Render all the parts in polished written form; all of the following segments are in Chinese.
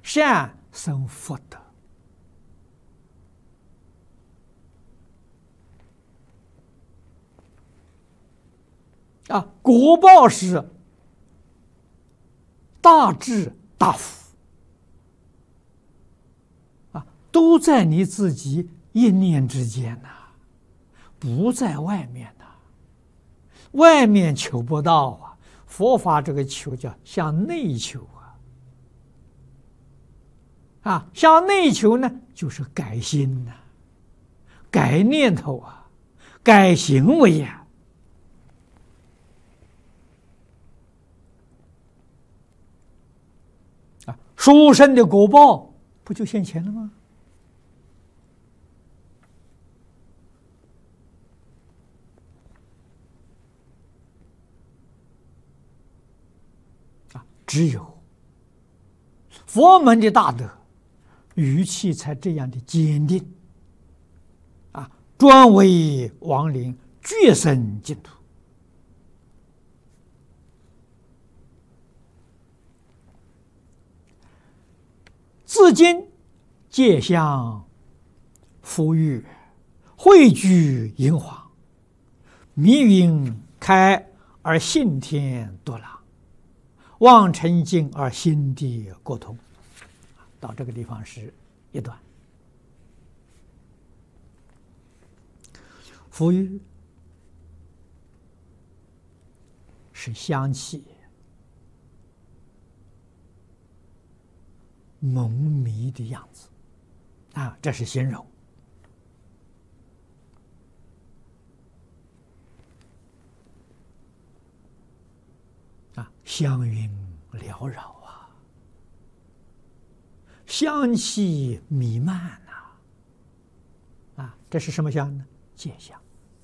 善生福德。果报是大智大福都在你自己一念之间呐，不在外面呐。外面求不到佛法这个求叫向内求向内求呢，就是改心呐，改念头改行为殊胜的果报不就现前了吗？只有佛门的大德语气才这样的坚定专为亡灵决生净土。自今戒相富裕，汇聚银华，迷云开而信天多朗，望尘净而心地过通。到这个地方是一段。富裕是香气蒙迷的样子这是形容香云缭绕香气弥漫这是什么香呢？戒香。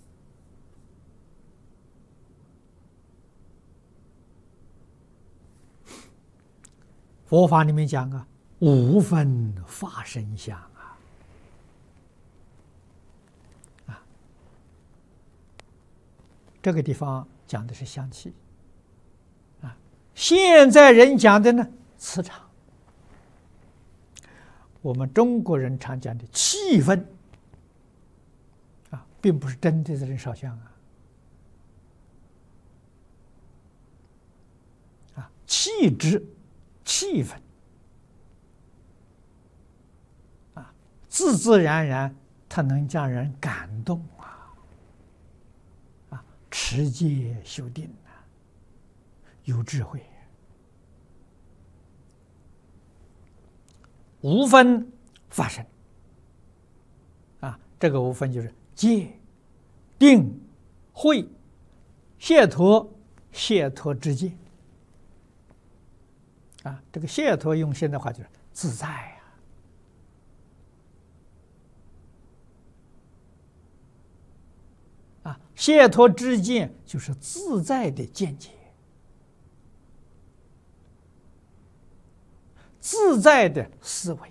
佛法里面讲五分法身香这个地方讲的是香气现在人讲的呢磁场，我们中国人常讲的气氛并不是真的在人烧香气质气氛自自然然它能将人感动持戒修定有智慧。五分法身这个五分就是戒定慧解脱，解脱之戒这个解脱用现代话就是自在解脱之见就是自在的见解，自在的思维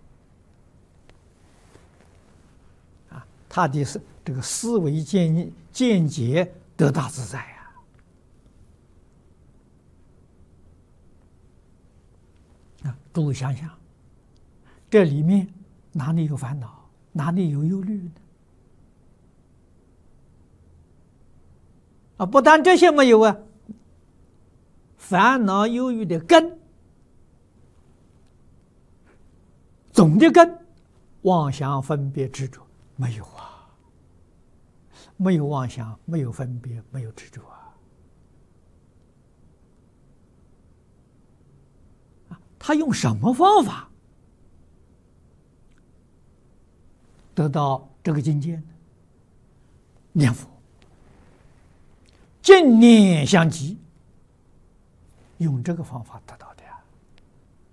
他的是这个思维见解得大自在诸位想想，这里面哪里有烦恼，哪里有忧虑呢？不但这些没有烦恼忧郁的根，总的根，妄想分别执着没有没有妄想，没有分别，没有执着他用什么方法得到这个境界呢？念佛，净念相继，用这个方法得到的。